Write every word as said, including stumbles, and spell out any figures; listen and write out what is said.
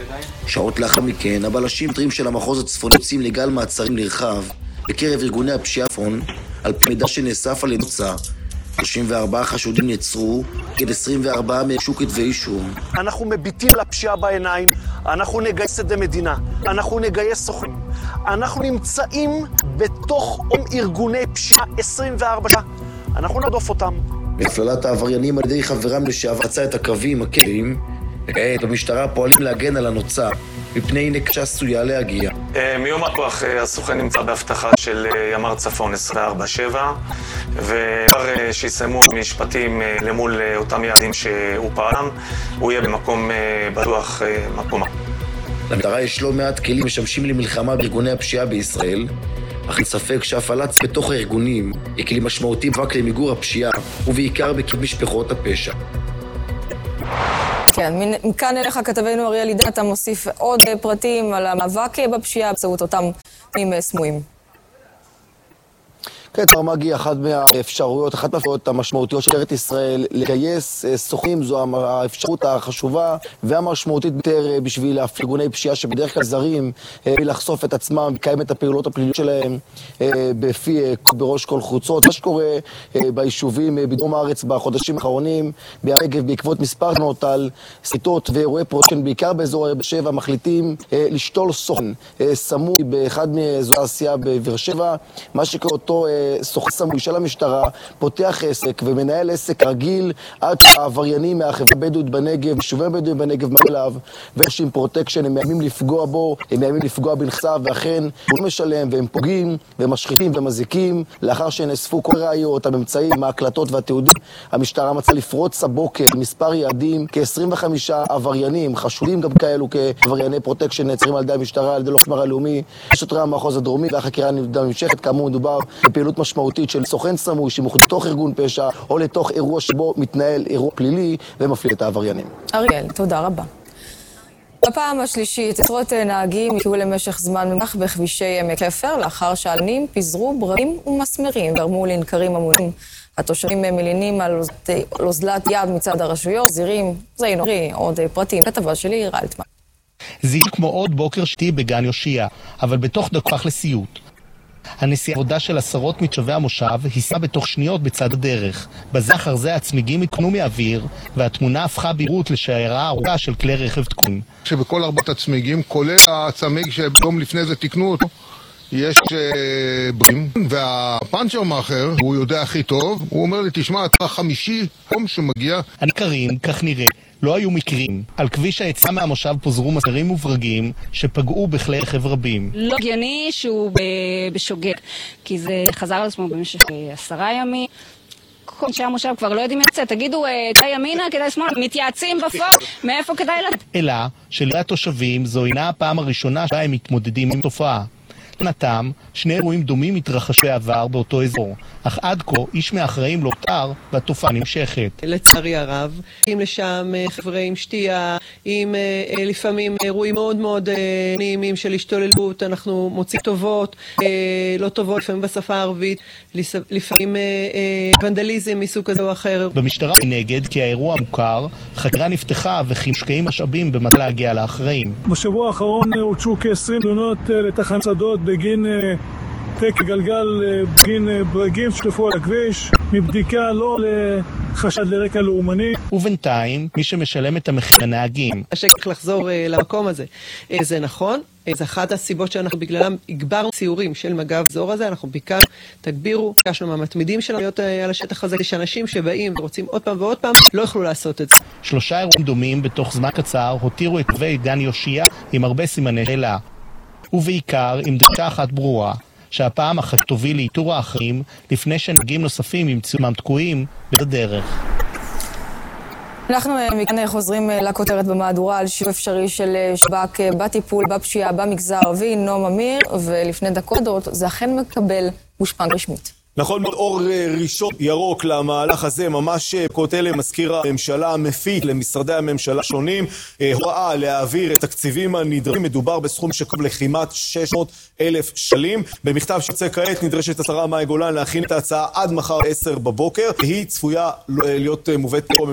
שעות לאחר מכן, הבלשים השוטרים של המחוז הצפוני יוצאים לגל מעצרים נרחב בקרב ארגוני הפשיעה בצפון, על פי מידע שנאסף על ידי מוצא. שלושים וארבעה חשודים נעצרו, כד עשרים וארבעה מהם הוגשו כתבי אישום. אנחנו מביטים לפשיעה בעיניים, אנחנו נגייס עדי מדינה, אנחנו נגייס סוכנים. אנחנו נמצאים בתוך ארגוני פשיעה עשרים וארבע שעה. אנחנו נרדוף אותם. בהפללת העבריינים על ידי חברם לשעבר חצה את הקווים הקרים. כעת במשטרה פועלים להגן על הנוצה מפני נקשה שעשויה להגיע. מיום הכוח הסוכן נמצא בהבטחה של ימ"ר צפון עשרים וארבע שבע, וכבר שיסיימו משפטים למול אותם יעדים שהוא פעלם, הוא יהיה במקום בטוח מקומה. למשטרה יש לא מעט כלים משמשים למלחמה בארגוני הפשיעה בישראל, אך אין ספק שהפעלת בתוך הארגונים היא כלי משמעותי רק למיגור הפשיעה, ובעיקר בקרב משפחות הפשע. כן, מכאן אליך כתבנו אריאל עידן, אתה מוסיף עוד פרטים על המאבק בפשיעה באמצעות אותם תחומים סמויים. כן, מרגי, אחת מהאפשרויות, אחת מהאפשרויות המשמעותיות של משטרת ישראל לגייס סוכנים, זו האפשרות החשובה והמשמעותית ביותר בשביל ארגוני פשיעה שבדרך כלל זרים לחשוף את עצמם, לקיים את הפעולות הפליליות שלהם בפי, בראש כל חוצות. מה שקורה ביישובים בדרום הארץ בחודשים האחרונים, בנגב בעקבות מספר תלונות על סחיטות ואירועי פרוטקשן, בעיקר באזור באר שבע, מחליטים לשתול סוכן סמוי באחד מאזורי העשייה בבאר שבע. מה שקורה אותו סוכן סמוי של המשטרה פותח עסק ומנהל עסק רגיל עד שהעבריינים מהחברה הבדואית בנגב, יישובי הבדואים בנגב מעליו ורשים פרוטקשן, הם מאיימים לפגוע בו, הם מאיימים לפגוע בנכסיו, ואכן הוא משלם והם פוגעים ומשחיתים ומזיקים. לאחר שנאספו כל ראיות, הממצאים, ההקלטות והתיעודים, המשטרה מצאה לפרוץ הבוקר מספר יעדים, כ-עשרים וחמישה עבריינים, חשודים גם כאלו כעברייני פרוטקשן, נעצרים על ידי המשטרה, על ידי המשמר הלאומי, שוטרי המחוז הדרומי, והחקירה נמשכת. כאמור מדובר בפעילות משמעותית של סוכן סמוי שמוכן לתוך ארגון פשע או לתוך אירוע שבו מתנהל אירוע פלילי ומפליל את העבריינים. אריאל, תודה רבה. בפעם השלישית, עשרות נהגים נתקעו למשך זמן ממושך בכבישי עמק חפר, לאחר שהעבריינים פיזרו ברקים ומסמרים וגרמו לנקרים המוניים. התושבים מלינים על אוזלת יד מצד הרשויות, זירים, זינו, עוד פרטים. כתבה שלי, ירה אלטמן. זה כמו עוד בוקר שתי בגן יושיע, אבל בתוך דקה לסיוט. הנסיעה עבודה של עשרות מתושבי המושב היסה בתוך שניות בצד הדרך. בזה אחר זה הצמיגים התקנו מאוויר, והתמונה הפכה בהירות לשיירה ארוכה של כלי רכב תקועים. שבכל ארבעת הצמיגים, כולל הצמיג שביום לפני זה תקנו אותו, יש ברים, והפנצ'ר מאחר, הוא יודע הכי טוב, הוא אומר לי, תשמע, אתה חמישי חום שמגיע. הנקרים, כך נראה, לא היו מקרים. על כביש היציאה מהמושב פוזרו מסמרים וברגים שפגעו בכלי רכב רבים. לא הגיוני שהוא בשוגג, כי זה חזר על עצמו במשך עשרה ימים. כל אנשי המושב כבר לא יודעים לצאת. תגידו, כדאי ימינה, כדאי שמאלה, מתייעצים בפור, מאיפה כדאי לצאת? אלא שלראות התושבים זו אינה הפעם הראשונה שבה הם מתמודדים עם תופעה. לנתם, שני אירועים דומים התרחשו בעבר באותו אזור, אך עד כה איש מהאחראים לא פוטר והתופעה נמשכת. לצערי הרב, עם לשם חבר'ה עם שתייה, עם לפעמים אירועים מאוד מאוד נעימים של השתוללות, אנחנו מוצאים טובות, לא טובות, לפעמים בשפה הערבית, לפעמים ונדליזם מסוג כזה או אחר. במשטרה נגד כי האירוע מוכר, חקירה נפתחה וכי מושקעים משאבים במטרה להגיע לאחראים. בשבוע האחרון הוצאו כ-עשרים תלונות לתחנת שדות בגין תקע גלגל, בגין ברגים ששלפו על הכביש, מבדיקה לא לחשד לרקע לאומני. ובינתיים, מי שמשלם את המחיר הנהגים. השקח לחזור למקום הזה. זה נכון, זה אחת הסיבות שאנחנו בגללם הגברנו סיורים של מג"ב באזור הזה, אנחנו בעיקר תגבירו, ביקשנו מהמתמידים שלנו להיות על השטח הזה, שאנשים שבאים ורוצים עוד פעם ועוד פעם, לא יוכלו לעשות את זה. שלושה אירועים דומים בתוך זמן קצר הותירו את קווי גן יושיע עם הרבה סימני שאלה. ובעיקר עם דרישה אחת ברורה, שהפעם אחת תוביל לאיתור האחרים לפני שנהגים נוספים ימצאו מהם תקועים בדרך. אנחנו מכאן חוזרים לכותרת במהדורה על שיעור אפשרי של שב"כ בטיפול בפשיעה במגזר הערבי. נועם אמיר, ולפני דקות זה אכן מקבל גושפנקה רשמית. נכון מאוד, אור ראשון ירוק למהלך הזה, ממש כותל מזכיר הממשלה מפיק למשרדי הממשלה שונים הוראה להעביר את תקציבים הנדרשים. מדובר בסכום שקרוב לכמעט שש מאות אלף שקלים. במכתב שיוצא כעת נדרשת השרה מאי גולן להכין את ההצעה עד מחר עשר בבוקר. היא צפויה להיות מובאת פה